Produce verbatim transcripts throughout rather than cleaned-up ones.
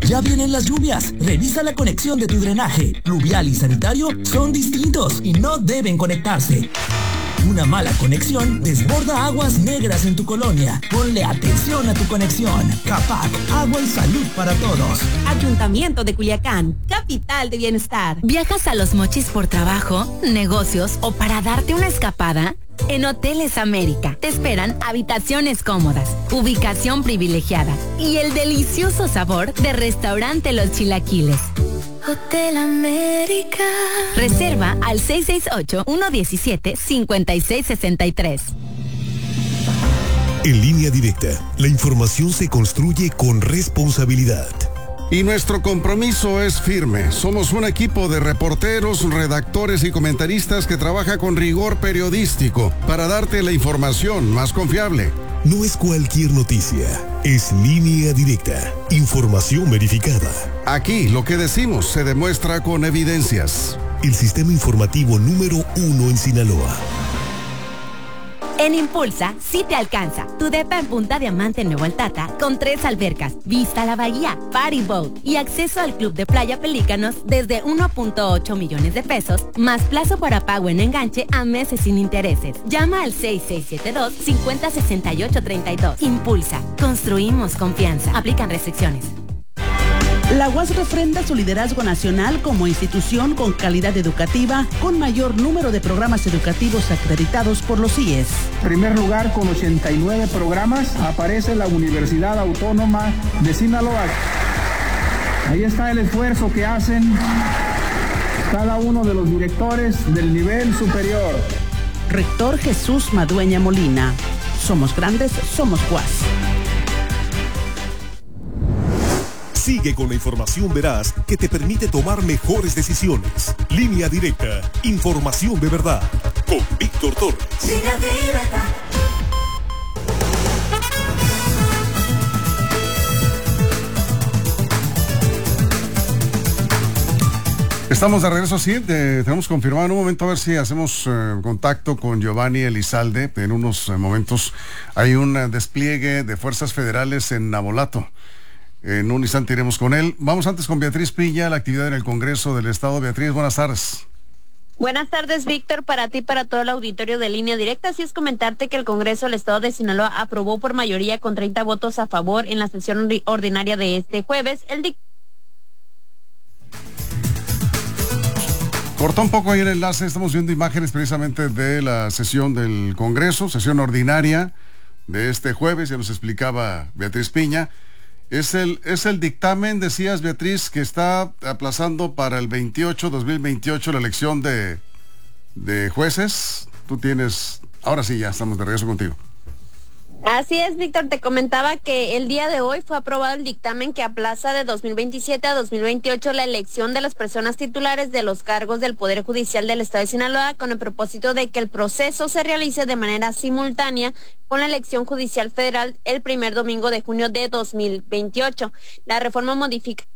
Ya vienen las lluvias. Revisa la conexión de tu drenaje. Pluvial y sanitario son distintos y no deben conectarse. Una mala conexión desborda aguas negras en tu colonia. Ponle atención a tu conexión. Capac, agua y salud para todos. Ayuntamiento de Culiacán, capital de bienestar. ¿Viajas a Los Mochis por trabajo, negocios o para darte una escapada? En Hoteles América te esperan habitaciones cómodas, ubicación privilegiada y el delicioso sabor de restaurante Los Chilaquiles. Hotel América. Reserva al seis seis ocho, uno uno siete, cinco seis seis tres. En Línea Directa, la información se construye con responsabilidad. Y nuestro compromiso es firme. Somos un equipo de reporteros, redactores y comentaristas que trabaja con rigor periodístico para darte la información más confiable. No es cualquier noticia, es Línea Directa, información verificada. Aquí lo que decimos se demuestra con evidencias. El sistema informativo número uno en Sinaloa. En Impulsa, sí te alcanza. Tu depa en Punta Diamante en Nuevo Altata, con tres albercas, vista a la bahía, party boat y acceso al club de playa Pelícanos desde uno punto ocho millones de pesos, más plazo para pago en enganche a meses sin intereses. Llama al seis seis siete dos, cinco cero seis ocho tres dos. Impulsa, construimos confianza. Aplican restricciones. La U A S refrenda su liderazgo nacional como institución con calidad educativa, con mayor número de programas educativos acreditados por los I E S. En primer lugar, con ochenta y nueve programas, aparece la Universidad Autónoma de Sinaloa. Ahí está el esfuerzo que hacen cada uno de los directores del nivel superior. Rector Jesús Madueña Molina. Somos grandes, somos U A S. Sigue con la información veraz que te permite tomar mejores decisiones. Línea Directa, información de verdad. Con Víctor Torres. Línea Directa. Estamos de regreso, sí, te, tenemos confirmado en un momento a ver si hacemos eh, contacto con Giovanni Elizalde. En unos eh, momentos hay un eh, despliegue de fuerzas federales en Navolato. En un instante iremos con él. Vamos antes con Beatriz Pilla, la actividad en el Congreso del Estado. Beatriz, buenas tardes. Buenas tardes, Víctor, para ti y para todo el auditorio de Línea Directa. Así es comentarte que el Congreso del Estado de Sinaloa aprobó por mayoría con treinta votos a favor en la sesión ordinaria de este jueves el dictamen. Cortó un poco ahí el enlace, estamos viendo imágenes precisamente de la sesión del Congreso, sesión ordinaria de este jueves, ya nos explicaba Beatriz Piña. Es el, es el dictamen, decías, Beatriz, que está aplazando para el veintiocho, dos mil veintiocho la elección de, de jueces. Tú tienes, ahora sí, ya estamos de regreso contigo. Así es, Víctor, te comentaba que el día de hoy fue aprobado el dictamen que aplaza de dos mil veintisiete a dos mil veintiocho la elección de las personas titulares de los cargos del Poder Judicial del Estado de Sinaloa, con el propósito de que el proceso se realice de manera simultánea con la elección judicial federal el primer domingo de junio de dos mil veintiocho. La reforma modifica.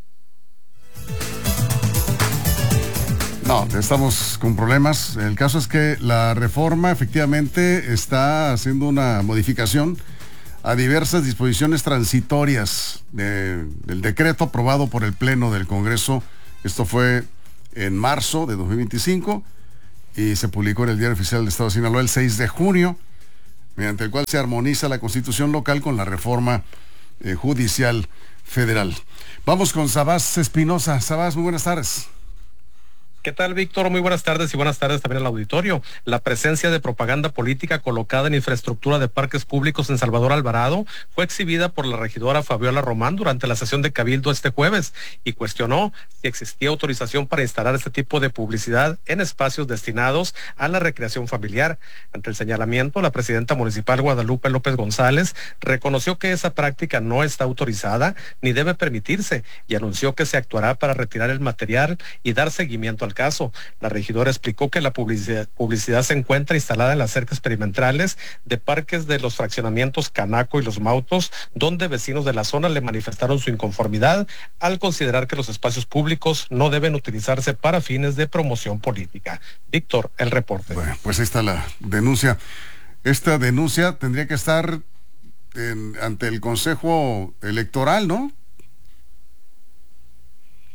No, estamos con problemas. El caso es que la reforma efectivamente está haciendo una modificación a diversas disposiciones transitorias de, del decreto aprobado por el Pleno del Congreso. Esto fue en marzo de dos mil veinticinco y se publicó en el Diario Oficial del Estado de Sinaloa el seis de junio, mediante el cual se armoniza la Constitución local con la reforma eh, judicial federal. Vamos con Sabás Espinosa. Sabás, muy buenas tardes. ¿Qué tal, Víctor? Muy buenas tardes y buenas tardes también al auditorio. La presencia de propaganda política colocada en infraestructura de parques públicos en Salvador Alvarado fue exhibida por la regidora Fabiola Román durante la sesión de Cabildo este jueves y cuestionó si existía autorización para instalar este tipo de publicidad en espacios destinados a la recreación familiar. Ante el señalamiento, la presidenta municipal Guadalupe López González reconoció que esa práctica no está autorizada ni debe permitirse y anunció que se actuará para retirar el material y dar seguimiento al caso. La regidora explicó que la publicidad, publicidad se encuentra instalada en las cercas perimetrales de parques de los fraccionamientos Canaco y Los Mautos, donde vecinos de la zona le manifestaron su inconformidad al considerar que los espacios públicos no deben utilizarse para fines de promoción política. Víctor, el reporte. Bueno, pues ahí está la denuncia. Esta denuncia tendría que estar en, ante el Consejo Electoral, ¿no?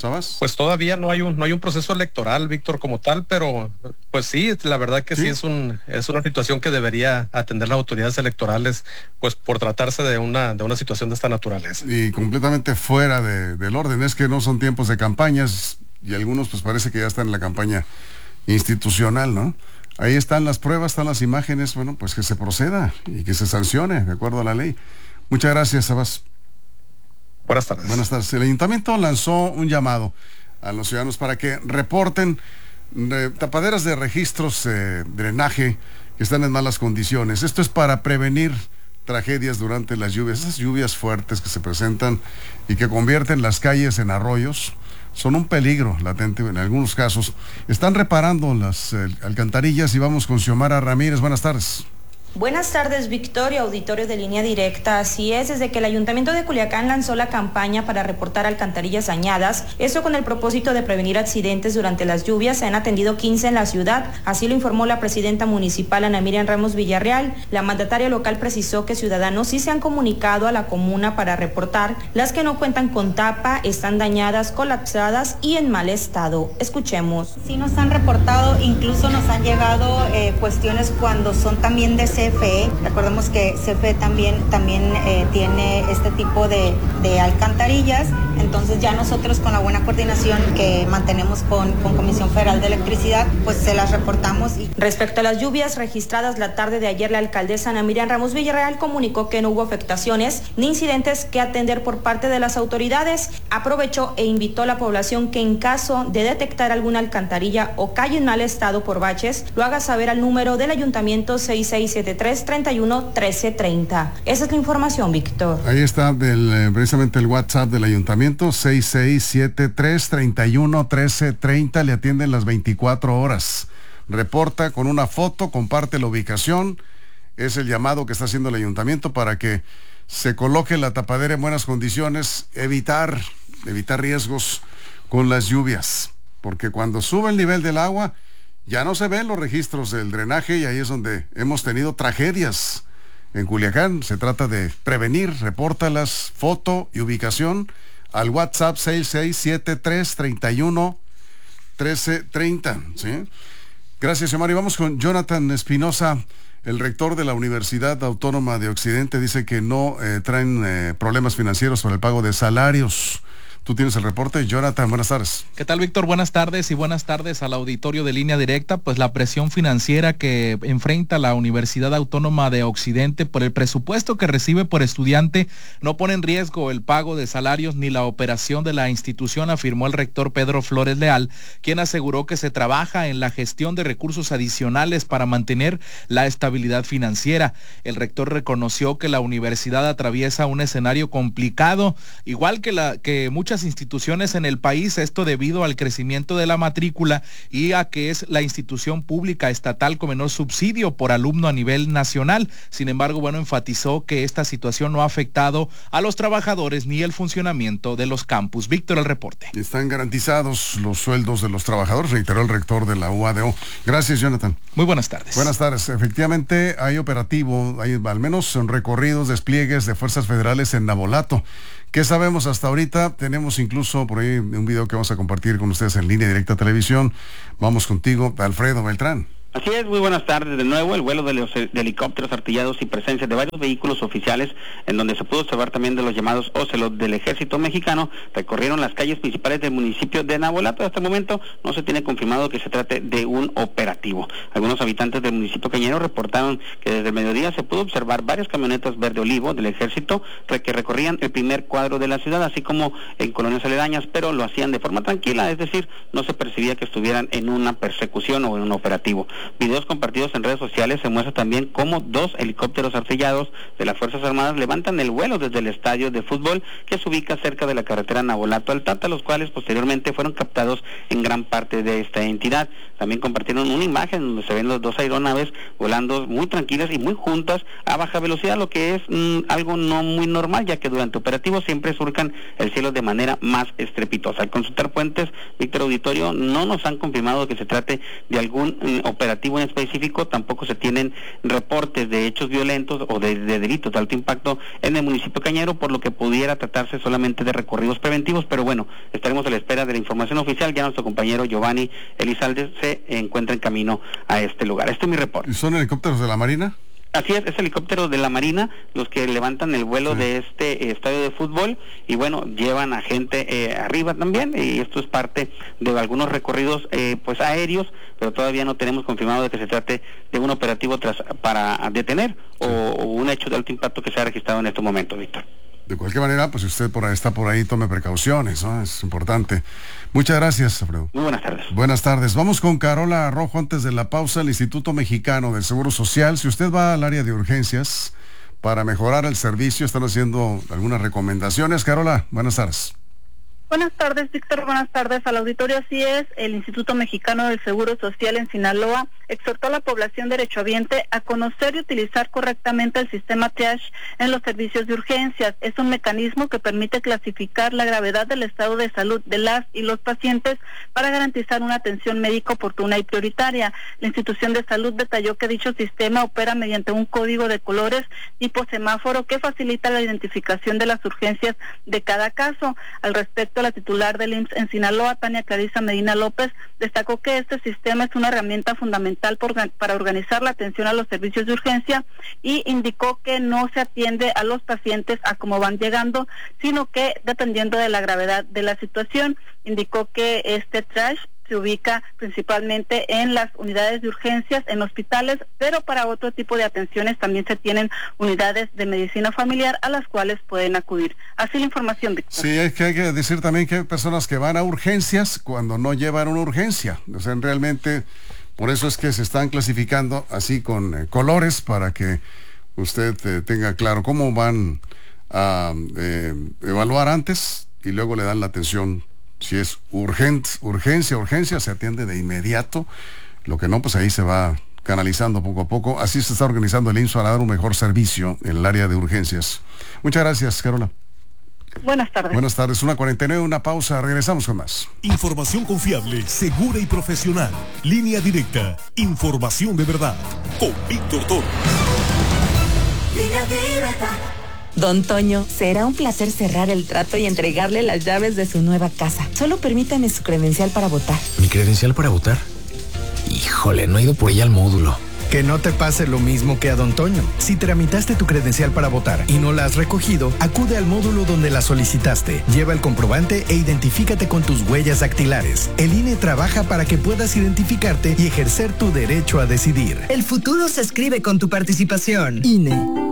¿Sabes? Pues todavía no hay un no hay un proceso electoral, Víctor, como tal, pero pues sí, la verdad que sí, sí es un es una situación que debería atender las autoridades electorales, pues por tratarse de una de una situación de esta naturaleza. Y completamente fuera de, del orden, es que no son tiempos de campañas y algunos pues parece que ya están en la campaña institucional, ¿no? Ahí están las pruebas, están las imágenes, bueno, pues que se proceda y que se sancione de acuerdo a la ley. Muchas gracias, Sabas. Buenas tardes. Buenas tardes. El ayuntamiento lanzó un llamado a los ciudadanos para que reporten de tapaderas de registros, eh, drenaje que están en malas condiciones. Esto es para prevenir tragedias durante las lluvias, esas lluvias fuertes que se presentan y que convierten las calles en arroyos. Son un peligro latente en algunos casos. Están reparando las eh, alcantarillas y vamos con Xiomara Ramírez. Buenas tardes. Buenas tardes, Victoria, auditorio de Línea Directa. Así es, desde que el Ayuntamiento de Culiacán lanzó la campaña para reportar alcantarillas dañadas, eso con el propósito de prevenir accidentes durante las lluvias, se han atendido quince en la ciudad. Así lo informó la presidenta municipal, Ana Miriam Ramos Villarreal. La mandataria local precisó que ciudadanos sí se han comunicado a la comuna para reportar. Las que no cuentan con tapa están dañadas, colapsadas y en mal estado. Escuchemos. Sí nos han reportado, incluso nos han llegado eh, cuestiones cuando son también de C F E. Recordemos que C F E también, también eh, tiene este tipo de, de alcantarillas, entonces ya nosotros con la buena coordinación que mantenemos con, con Comisión Federal de Electricidad, pues se las reportamos. Y... Respecto a las lluvias registradas la tarde de ayer, la alcaldesa Ana Miriam Ramos Villarreal comunicó que no hubo afectaciones ni incidentes que atender por parte de las autoridades. Aprovechó e invitó a la población que en caso de detectar alguna alcantarilla o calle en mal estado por baches, lo haga saber al número del ayuntamiento seis seis siete tres, treinta y uno, trece treinta. Esa es la información, Víctor. Ahí está del, eh, precisamente el WhatsApp del ayuntamiento, seis seis siete tres, treinta y uno, trece treinta, le atienden las veinticuatro horas. Reporta con una foto, comparte la ubicación, es el llamado que está haciendo el ayuntamiento para que se coloque la tapadera en buenas condiciones, evitar, evitar riesgos con las lluvias, porque cuando sube el nivel del agua, ya no se ven los registros del drenaje y ahí es donde hemos tenido tragedias. En Culiacán se trata de prevenir, repórtalas, foto y ubicación al WhatsApp seis seis siete tres, treinta y uno, trece treinta, ¿sí? Gracias, Omar. Y vamos con Jonathan Espinosa, el rector de la Universidad Autónoma de Occidente. Dice que no eh, traen eh, problemas financieros por el pago de salarios. Tú tienes el reporte, Jonathan, buenas tardes. ¿Qué tal, Víctor? Buenas tardes y buenas tardes al auditorio de Línea Directa. Pues la presión financiera que enfrenta la Universidad Autónoma de Occidente por el presupuesto que recibe por estudiante no pone en riesgo el pago de salarios ni la operación de la institución, afirmó el rector Pedro Flores Leal, quien aseguró que se trabaja en la gestión de recursos adicionales para mantener la estabilidad financiera. El rector reconoció que la universidad atraviesa un escenario complicado, igual que, la, que muchas instituciones en el país, esto debido al crecimiento de la matrícula y a que es la institución pública estatal con menor subsidio por alumno a nivel nacional. Sin embargo, bueno, enfatizó que esta situación no ha afectado a los trabajadores ni el funcionamiento de los campus. Víctor, el reporte. Están garantizados los sueldos de los trabajadores, reiteró el rector de la U A D O. Gracias, Jonathan. Muy buenas tardes. Buenas tardes. Efectivamente, hay operativo, hay al menos son recorridos, despliegues de fuerzas federales en Navolato. ¿Qué sabemos hasta ahorita? Tenemos incluso por ahí un video que vamos a compartir con ustedes en Línea Directa Televisión. Vamos contigo, Alfredo Beltrán. Así es, muy buenas tardes de nuevo. El vuelo de los de helicópteros artillados y presencia de varios vehículos oficiales, en donde se pudo observar también de los llamados Ocelot del Ejército Mexicano, recorrieron las calles principales del municipio de Navolato. Hasta el momento no se tiene confirmado que se trate de un operativo. Algunos habitantes del municipio cañero reportaron que desde el mediodía se pudo observar varias camionetas verde olivo del Ejército que recorrían el primer cuadro de la ciudad, así como en colonias aledañas, pero lo hacían de forma tranquila, es decir, no se percibía que estuvieran en una persecución o en un operativo. Videos compartidos en redes sociales se muestra también cómo dos helicópteros artillados de las Fuerzas Armadas levantan el vuelo desde el estadio de fútbol que se ubica cerca de la carretera Navolato-Altata, los cuales posteriormente fueron captados en gran parte de esta entidad. También compartieron una imagen donde se ven las dos aeronaves volando muy tranquilas y muy juntas a baja velocidad, lo que es mmm, algo no muy normal, ya que durante operativos siempre surcan el cielo de manera más estrepitosa. Al consultar fuentes, Víctor Auditorio, no nos han confirmado que se trate de algún mmm, operativo operativo en específico, tampoco se tienen reportes de hechos violentos o de, de delitos de alto impacto en el municipio cañero, por lo que pudiera tratarse solamente de recorridos preventivos, pero bueno, estaremos a la espera de la información oficial. Ya nuestro compañero Giovanni Elizalde se encuentra en camino a este lugar. Este es mi reporte. ¿Y son helicópteros de la Marina? Así es, es helicópteros de la Marina los que levantan el vuelo sí. de este eh, estadio de fútbol y bueno, llevan a gente eh, arriba también, y esto es parte de algunos recorridos eh, pues aéreos, pero todavía no tenemos confirmado de que se trate de un operativo tras, para detener o, o un hecho de alto impacto que se ha registrado en este momento, Víctor. De cualquier manera, pues si usted por ahí está por ahí, tome precauciones, ¿no? Es importante. Muchas gracias, Alfredo. Muy buenas tardes. Buenas tardes. Vamos con Carola Rojo antes de la pausa, el Instituto Mexicano del Seguro Social. Si usted va al área de urgencias para mejorar el servicio, están haciendo algunas recomendaciones. Carola, buenas tardes. Buenas tardes, Víctor. Buenas tardes al auditorio. Así es, el Instituto Mexicano del Seguro Social en Sinaloa exhortó a la población derechohabiente a conocer y utilizar correctamente el sistema triage en los servicios de urgencias. Es un mecanismo que permite clasificar la gravedad del estado de salud de las y los pacientes para garantizar una atención médica oportuna y prioritaria. La institución de salud detalló que dicho sistema opera mediante un código de colores tipo semáforo que facilita la identificación de las urgencias de cada caso. Al respecto, la titular del I M S S en Sinaloa, Tania Clarisa Medina López, destacó que este sistema es una herramienta fundamental por, para organizar la atención a los servicios de urgencia y indicó que no se atiende a los pacientes a cómo van llegando, sino que dependiendo de la gravedad de la situación. Indicó que este triage se ubica principalmente en las unidades de urgencias, en hospitales, pero para otro tipo de atenciones también se tienen unidades de medicina familiar a las cuales pueden acudir. Así la información, Víctor. Sí, es que hay que decir también que hay personas que van a urgencias cuando no llevan una urgencia. O sea, realmente, por eso es que se están clasificando así con eh, colores para que usted eh, tenga claro cómo van a eh, evaluar antes y luego le dan la atención. Si es urgente, urgencia, urgencia, se atiende de inmediato. Lo que no, pues ahí se va canalizando poco a poco. Así se está organizando el I M S S para dar un mejor servicio en el área de urgencias. Muchas gracias, Carola. Buenas tardes. Buenas tardes. Una cuarenta y nueve, una pausa. Regresamos con más. Información confiable, segura y profesional. Línea directa. Información de verdad. Con Víctor Torres. Línea directa. Don Toño, será un placer cerrar el trato y entregarle las llaves de su nueva casa. Solo permítame su credencial para votar. ¿Mi credencial para votar? Híjole, no he ido por ella al módulo. Que no te pase lo mismo que a Don Toño. Si tramitaste tu credencial para votar y no la has recogido, acude al módulo donde la solicitaste. Lleva el comprobante e identifícate con tus huellas dactilares. El I N E trabaja para que puedas identificarte y ejercer tu derecho a decidir. El futuro se escribe con tu participación. I N E.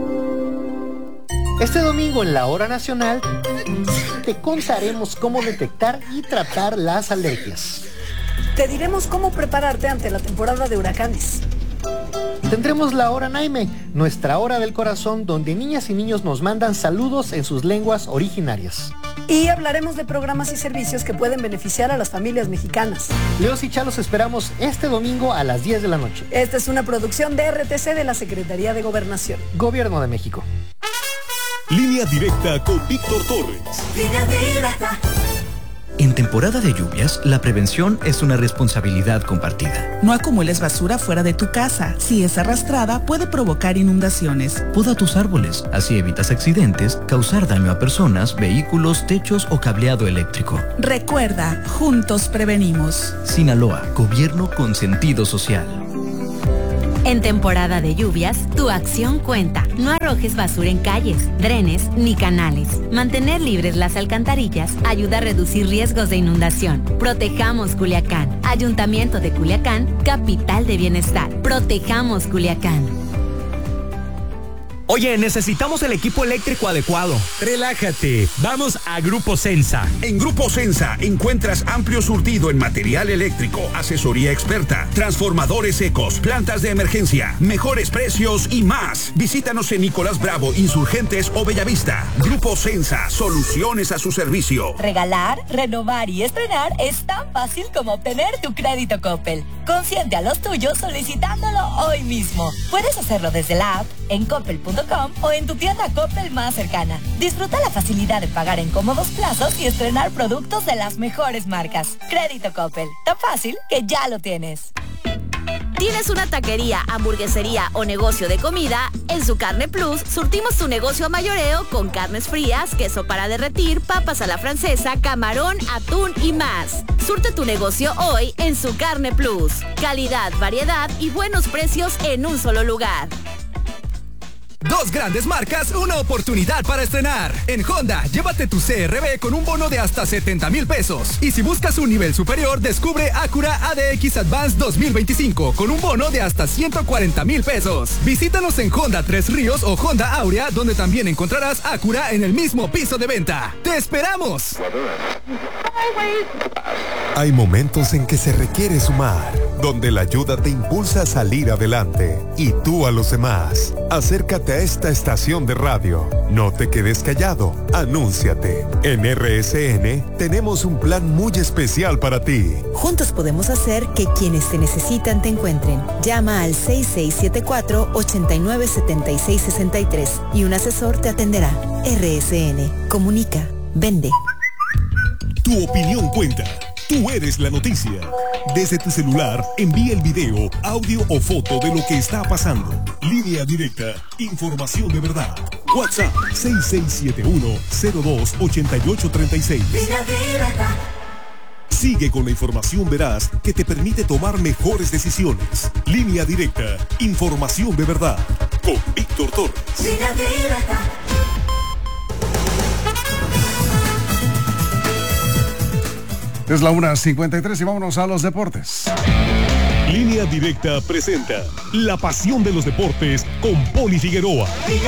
Este domingo en la Hora Nacional te contaremos cómo detectar y tratar las alergias. Te diremos cómo prepararte ante la temporada de huracanes. Tendremos la Hora Naime, nuestra hora del corazón, donde niñas y niños nos mandan saludos en sus lenguas originarias. Y hablaremos de programas y servicios que pueden beneficiar a las familias mexicanas. Leos y Chalos esperamos este domingo a las diez de la noche. Esta es una producción de R T C de la Secretaría de Gobernación. Gobierno de México. Línea directa con Víctor Torres. Línea directa. En temporada de lluvias, la prevención es una responsabilidad compartida. No acumules basura fuera de tu casa. Si es arrastrada, puede provocar inundaciones. Poda tus árboles, así evitas accidentes, causar daño a personas, vehículos, techos o cableado eléctrico. Recuerda, juntos prevenimos. Sinaloa, gobierno con sentido social. En temporada de lluvias, tu acción cuenta. No arrojes basura en calles, drenes ni canales. Mantener libres las alcantarillas ayuda a reducir riesgos de inundación. Protejamos Culiacán. Ayuntamiento de Culiacán, capital de bienestar. Protejamos Culiacán. Oye, necesitamos el equipo eléctrico adecuado. Relájate, vamos a Grupo Sensa. En Grupo Sensa encuentras amplio surtido en material eléctrico, asesoría experta, transformadores secos, plantas de emergencia, mejores precios y más. Visítanos en Nicolás Bravo, Insurgentes o Bellavista. Grupo Sensa, soluciones a su servicio. Regalar, renovar y estrenar es tan fácil como obtener tu crédito Coppel. Consiente a los tuyos solicitándolo hoy mismo. Puedes hacerlo desde la app, en coppel punto com o en tu tienda Coppel más cercana. Disfruta la facilidad de pagar en cómodos plazos y estrenar productos de las mejores marcas. Crédito Coppel, tan fácil que ya lo tienes. ¿Tienes una taquería, hamburguesería o negocio de comida? En Su Carne Plus surtimos tu negocio a mayoreo con carnes frías, queso para derretir, papas a la francesa, camarón, atún y más. Surte tu negocio hoy en Su Carne Plus. Calidad, variedad y buenos precios en un solo lugar. Dos grandes marcas, una oportunidad para estrenar. En Honda, llévate tu C R V con un bono de hasta setenta mil pesos. Y si buscas un nivel superior, descubre Acura A D X Advance dos mil veinticinco con un bono de hasta ciento cuarenta mil pesos. Visítanos en Honda Tres Ríos o Honda Aurea, donde también encontrarás Acura en el mismo piso de venta. ¡Te esperamos! Hay momentos en que se requiere sumar, donde la ayuda te impulsa a salir adelante y tú a los demás. Acércate a esta estación de radio. No te quedes callado. Anúnciate. En R S N tenemos un plan muy especial para ti. Juntos podemos hacer que quienes te necesitan te encuentren. Llama al seis seis siete cuatro, ocho nueve siete seis seis tres y un asesor te atenderá. R S N. Comunica. Vende. Tu opinión cuenta. Tú eres la noticia. Desde tu celular, envía el video, audio o foto de lo que está pasando. Línea directa, información de verdad. WhatsApp seis seis siete uno, cero dos, ocho ocho tres seis. Línea directa. Sigue con la información veraz que te permite tomar mejores decisiones. Línea directa, información de verdad. Con Víctor Torres. Línea directa. Es la una cincuenta y tres y vámonos a los deportes. Línea Directa presenta la pasión de los deportes con Poli Figueroa.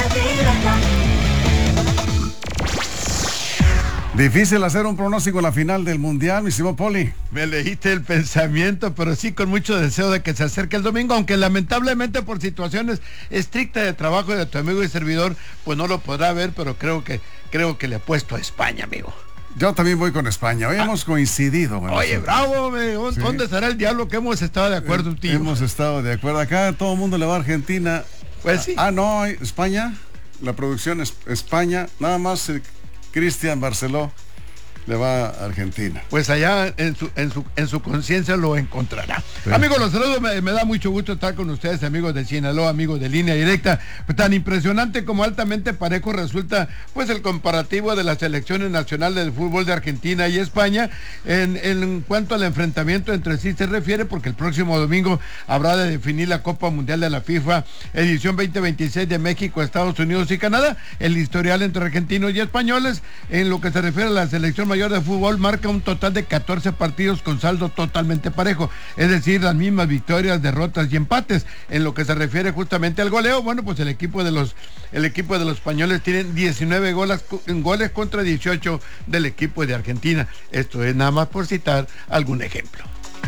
Difícil hacer un pronóstico en la final del Mundial, mi estimado Poli. Me leíste el pensamiento, pero sí con mucho deseo de que se acerque el domingo, aunque lamentablemente por situaciones estrictas de trabajo de tu amigo y servidor, pues no lo podrá ver, pero creo que, creo que le apuesto a España, amigo. Yo también voy con España. Hoy ah. hemos coincidido. Bueno, Oye, bravo, me. ¿Dónde sí. estará el diablo que hemos estado de acuerdo, eh, tío? Hemos estado de acuerdo. Acá todo el mundo le va a Argentina. Pues sí. Ah, no, España. La producción es España. Nada más eh, Cristian Barceló le va a Argentina. Pues allá en su en su en su conciencia lo encontrará. Sí. Amigos, los saludos, me, me da mucho gusto estar con ustedes, amigos de Sinaloa, amigos de Línea Directa. Pues tan impresionante como altamente parejo resulta pues el comparativo de las selecciones nacionales del fútbol de Argentina y España en, en cuanto al enfrentamiento entre sí se refiere, porque el próximo domingo habrá de definir la Copa Mundial de la FIFA edición veinte veintiséis de México, Estados Unidos y Canadá. El historial entre argentinos y españoles en lo que se refiere a la selección mayor de fútbol marca un total de catorce partidos con saldo totalmente parejo, es decir, las mismas victorias, derrotas y empates. En lo que se refiere justamente al goleo, bueno, pues el equipo de los el equipo de los españoles tiene diecinueve goles, goles contra dieciocho del equipo de Argentina. Esto es nada más por citar algún ejemplo.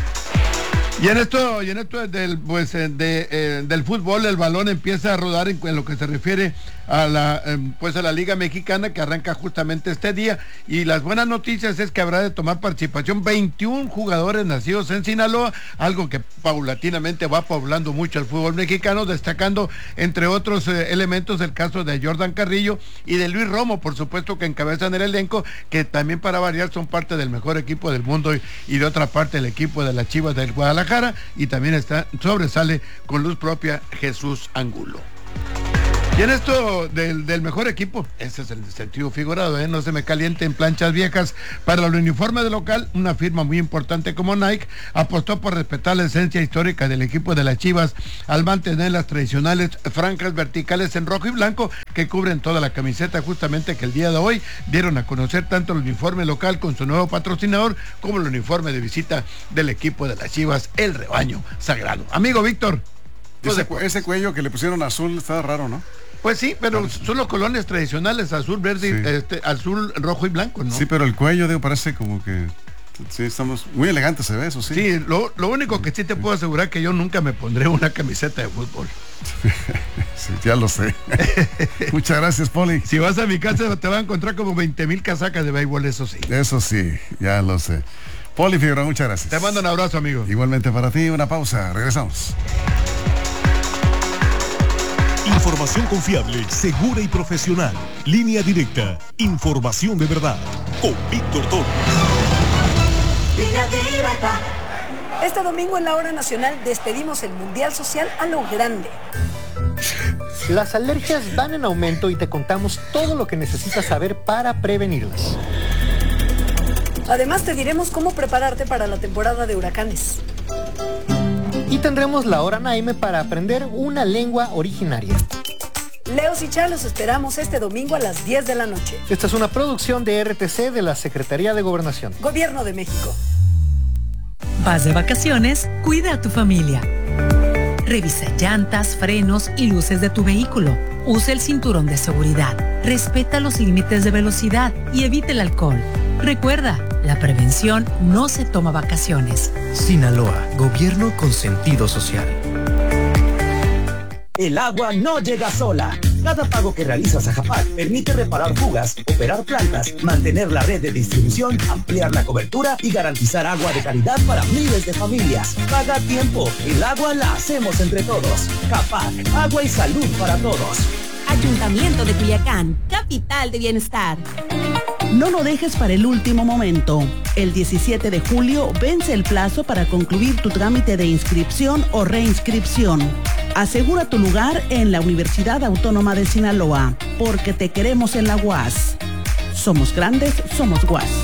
Y en esto, y en esto del, pues, de, eh, del fútbol, el balón empieza a rodar en, en lo que se refiere a la, eh, pues a la Liga Mexicana, que arranca justamente este día. Y las buenas noticias es que habrá de tomar participación veintiún jugadores nacidos en Sinaloa, algo que paulatinamente va poblando mucho el fútbol mexicano, destacando entre otros eh, elementos el caso de Jordan Carrillo y de Luis Romo, por supuesto, que encabezan el elenco, que también para variar son parte del mejor equipo del mundo, y, y de otra parte el equipo de las Chivas del Guadalajara. Y también está, sobresale con luz propia Jesús Angulo. Y en esto del, del mejor equipo, ese es el sentido figurado, ¿eh? No se me calienten planchas viejas. Para el uniforme de local, una firma muy importante como Nike apostó por respetar la esencia histórica del equipo de las Chivas al mantener las tradicionales franjas verticales en rojo y blanco que cubren toda la camiseta, justamente que el día de hoy dieron a conocer tanto el uniforme local con su nuevo patrocinador como el uniforme de visita del equipo de las Chivas, el rebaño sagrado. Amigo Víctor. Ese, ese cuello que le pusieron azul está raro, ¿no? Pues sí, pero claro, son los colores tradicionales, azul, verde, sí. este, azul, rojo y blanco, ¿no? Sí, pero el cuello, digo, parece como que... Sí, estamos... Muy elegante se ve eso, sí. Sí, lo, lo único que sí te puedo asegurar que yo nunca me pondré una camiseta de fútbol. Sí, ya lo sé. Muchas gracias, Poli. Si vas a mi casa te vas a encontrar como veinte mil casacas de béisbol, eso sí. Eso sí, ya lo sé. Poli Figueroa, muchas gracias. Te mando un abrazo, amigo. Igualmente para ti, una pausa, regresamos. Información confiable, segura y profesional. Línea Directa, información de verdad. Con Víctor Torres. Línea Directa. Este domingo en la hora nacional despedimos el Mundial Social a lo grande. Las alergias van en aumento y te contamos todo lo que necesitas saber para prevenirlas. Además te diremos cómo prepararte para la temporada de huracanes. Y tendremos la hora Naime para aprender una lengua originaria. Leos y Char, los esperamos este domingo a las diez de la noche. Esta es una producción de R T C de la Secretaría de Gobernación. Gobierno de México. Vas de vacaciones, cuida a tu familia. Revisa llantas, frenos y luces de tu vehículo. Usa el cinturón de seguridad. Respeta los límites de velocidad y evite el alcohol. Recuerda, la prevención no se toma vacaciones. Sinaloa, gobierno con sentido social. El agua no llega sola. Cada pago que realizas a Japac permite reparar fugas, operar plantas, mantener la red de distribución, ampliar la cobertura y garantizar agua de calidad para miles de familias. Paga a tiempo. El agua la hacemos entre todos. Japac, agua y salud para todos. Ayuntamiento de Culiacán, capital de bienestar. No lo dejes para el último momento. El diecisiete de julio vence el plazo para concluir tu trámite de inscripción o reinscripción. Asegura tu lugar en la Universidad Autónoma de Sinaloa, porque te queremos en la U A S. Somos grandes, somos U A S.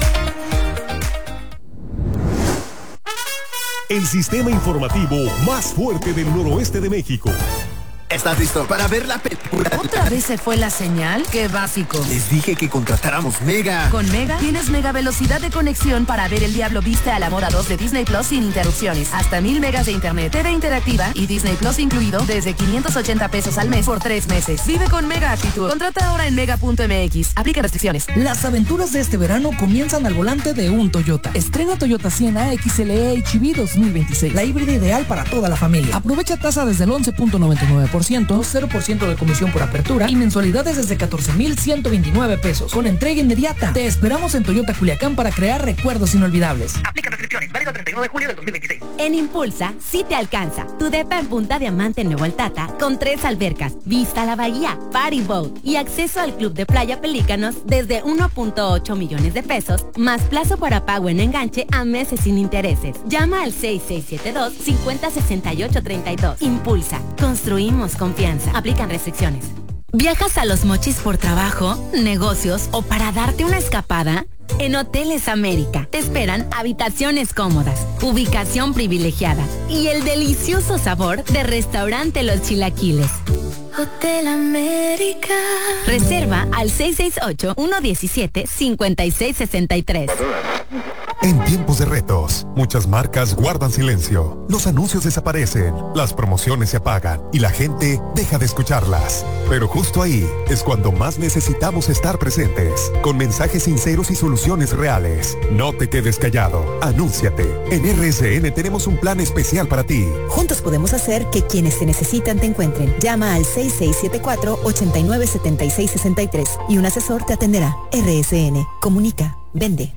El sistema informativo más fuerte del noroeste de México. ¿Estás listo para ver la película? ¿Otra vez se fue la señal? ¡Qué básico! Les dije que contratáramos Mega. Con Mega tienes mega velocidad de conexión para ver El Diablo Viste a la Moda dos de Disney Plus sin interrupciones. Hasta mil megas de internet, T V interactiva y Disney Plus incluido desde quinientos ochenta pesos al mes por tres meses. Vive con Mega Actitud. Contrata ahora en mega punto m x. Aplica restricciones. Las aventuras de este verano comienzan al volante de un Toyota. Estrena Toyota Sienna X L E H V dos mil veintiséis. La híbrida ideal para toda la familia. Aprovecha tasa desde el once punto noventa y nueve por ciento, cero por ciento de comisión por apertura y mensualidades desde catorce mil ciento veintinueve pesos con entrega inmediata. Te esperamos en Toyota Culiacán para crear recuerdos inolvidables. Aplica restricciones, válido treinta y uno de julio del dos mil veintiséis. En Impulsa, sí te alcanza. Tu depa en Punta Diamante en Nuevo Altata, con tres albercas, vista a la bahía, party boat y acceso al club de playa Pelícanos desde uno punto ocho millones de pesos, más plazo para pago en enganche a meses sin intereses. Llama al seis seis siete dos, cinco cero seis ocho tres dos. Impulsa, construimos confianza. Aplican restricciones. ¿Viajas a Los Mochis por trabajo, negocios o para darte una escapada? En Hoteles América te esperan habitaciones cómodas, ubicación privilegiada y el delicioso sabor de Restaurante Los Chilaquiles. Hotel América. Reserva al seis seis ocho, uno uno siete, cinco seis seis tres. En tiempos de retos, muchas marcas guardan silencio. Los anuncios desaparecen, las promociones se apagan y la gente deja de escucharlas. Pero justo ahí es cuando más necesitamos estar presentes, con mensajes sinceros y soluciones reales. No te quedes callado, anúnciate. En R S N tenemos un plan especial para ti. Juntos podemos hacer que quienes te necesitan te encuentren. Llama al seis seis siete cuatro, ocho nueve siete seis seis tres y un asesor te atenderá. R S N, comunica, vende.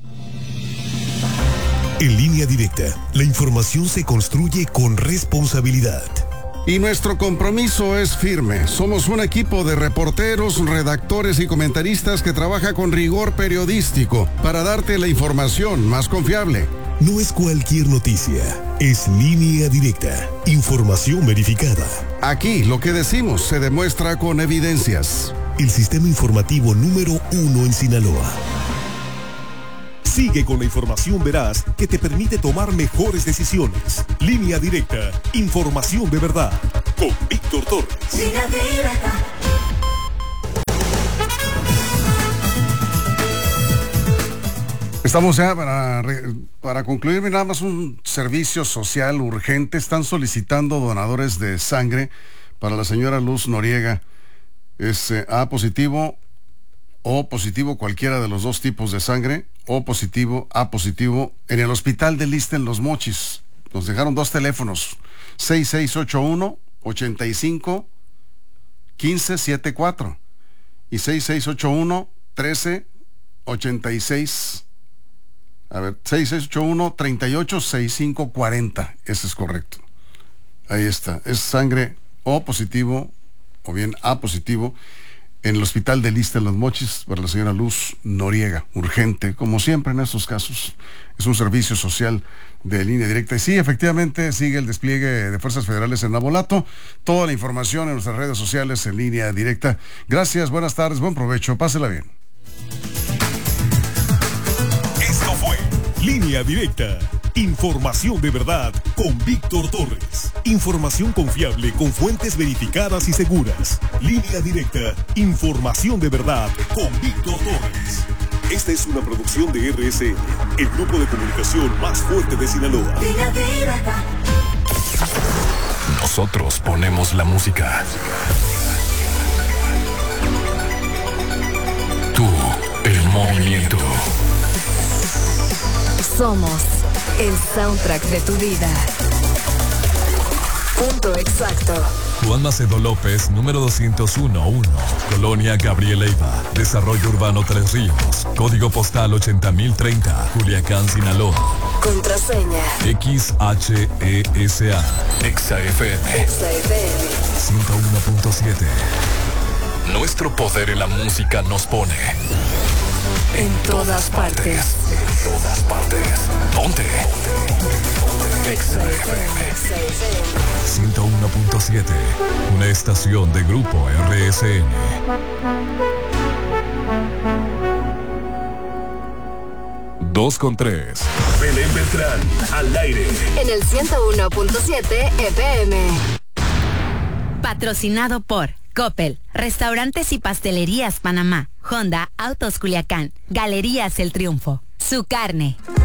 En Línea Directa, la información se construye con responsabilidad. Y nuestro compromiso es firme. Somos un equipo de reporteros, redactores y comentaristas que trabaja con rigor periodístico para darte la información más confiable. No es cualquier noticia, es Línea Directa, información verificada. Aquí lo que decimos se demuestra con evidencias. El sistema informativo número uno en Sinaloa. Sigue con la información veraz que te permite tomar mejores decisiones. Línea Directa, información de verdad. Con Víctor Torres. Línea Directa. Estamos ya para, para concluir, nada más un servicio social urgente. Están solicitando donadores de sangre para la señora Luz Noriega. Es eh, A positivo o positivo, cualquiera de los dos tipos de sangre, O positivo, A positivo, en el hospital del Iste en Los Mochis. Nos dejaron dos teléfonos, seis seis ocho uno, ocho cinco, uno cinco siete cuatro y seis seis ocho uno, trece, ochenta y seis. A ver, seis seis ocho uno, treinta y ocho, sesenta y cinco cuarenta. Ese es correcto. Ahí está. Es sangre O positivo o bien A positivo. en el hospital de Lista en Los Mochis para la señora Luz Noriega, urgente, como siempre en estos casos. Es un servicio social de Línea Directa. Y sí, efectivamente, sigue el despliegue de fuerzas federales en Navolato. Toda la información en nuestras redes sociales en Línea Directa. Gracias, buenas tardes, buen provecho, pásela bien. Esto fue Línea Directa. Información de verdad con Víctor Torres. Información confiable con fuentes verificadas y seguras. Línea Directa. Información de verdad con Víctor Torres. Esta es una producción de R S N, el grupo de comunicación más fuerte de Sinaloa. Línea Directa. Nosotros ponemos la música. Tú, el movimiento. Somos el soundtrack de tu vida. Punto exacto. Juan Macedo López, número doscientos uno uno, Colonia Gabriel Leiva, Desarrollo Urbano Tres Ríos, Código Postal ochenta mil treinta, Culiacán, Sinaloa. Contraseña X H E S A, Exa F M, Exa F M ciento uno punto siete. Nuestro poder en la música nos pone en todas partes. En todas partes. Ponte. Exa F M ciento uno punto siete. Una estación de Grupo R S N. Dos con tres. Belén Beltrán, al aire. En el ciento uno punto siete F M. Patrocinado por Coppel, Restaurantes y Pastelerías Panamá, Honda, Autos Culiacán, Galerías El Triunfo, Su Carne.